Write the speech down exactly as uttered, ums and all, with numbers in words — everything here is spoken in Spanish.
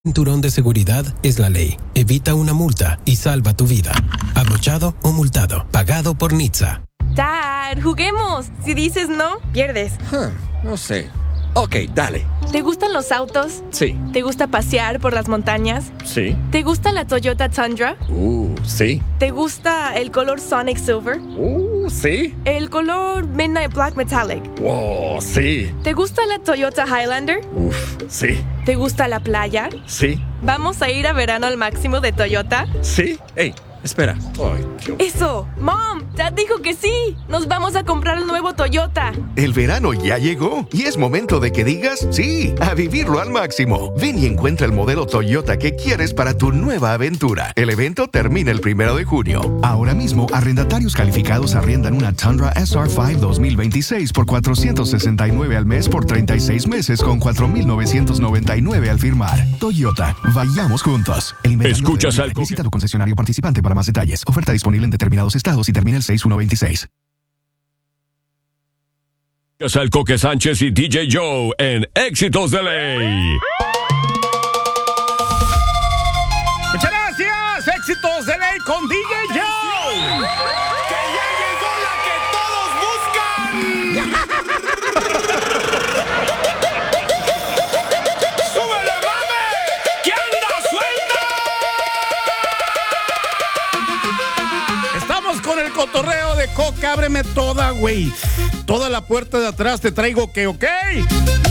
Cinturón de seguridad es la ley. Evita una multa y salva tu vida. Abrochado o multado. Pagado por N H T S A. Dad, juguemos. Si dices no, pierdes. Huh, no sé. Ok, dale. ¿Te gustan los autos? Sí. ¿Te gusta pasear por las montañas? Sí. ¿Te gusta la Toyota Tundra? Uh, sí. ¿Te gusta el color Sonic Silver? Uh, sí. ¿El color Midnight Black Metallic? Wow, sí. ¿Te gusta la Toyota Highlander? Uf, sí. ¿Te gusta la playa? Sí. ¿Vamos a ir a verano al máximo de Toyota? Sí. Hey, espera. Ay, Dios. ¡Eso! ¡Mom! ¡Dad dijo que sí! ¡Nos vamos a comprar el nuevo Toyota! El verano ya llegó y es momento de que digas sí a vivirlo al máximo. Ven y encuentra el modelo Toyota que quieres para tu nueva aventura. El evento termina el primero de junio. Ahora mismo, arrendatarios calificados arriendan una Tundra S R cinco dos mil veintiséis por cuatrocientos sesenta y nueve al mes por treinta y seis meses con cuatro mil novecientos noventa y nueve al firmar. Toyota, vayamos juntos. El inventario Escuchas de... al... Visita tu concesionario participante para más detalles. Oferta disponible en determinados estados y termina el seis uno veintiséis. Al Coque Sánchez y D J Joe en Éxitos de Ley. Muchas gracias, Éxitos de Ley con D J Joe. ¡Que ya llegó la que todos buscan! ¡Súbele, mame! ¡Que anda suelta! Estamos con el cotorreo de Coca, ábreme toda, güey. Toda la puerta de atrás te traigo que, ok.